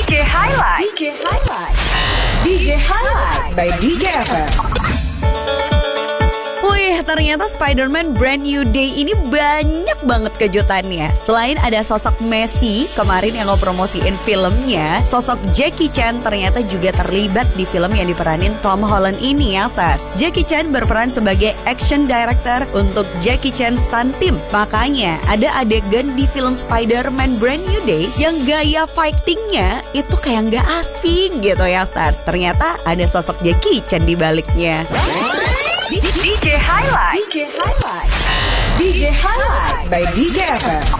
DJ Highlight. DJ Highlight. DJ Highlight by DJ FF. Wih, ternyata Spider-Man Brand New Day ini banyak banget kejutannya. Selain ada sosok Messi kemarin yang ngepromosiin filmnya, sosok Jackie Chan ternyata juga terlibat di film yang diperanin Tom Holland ini ya, Stars. Jackie Chan berperan sebagai action director untuk Jackie Chan Stunt Team. Makanya ada adegan di film Spider-Man Brand New Day yang gaya fightingnya itu kayak nggak asing gitu ya, Stars. Ternyata ada sosok Jackie Chan di baliknya. DJ Highlight. DJ Highlight. DJ Highlight by DJ FF.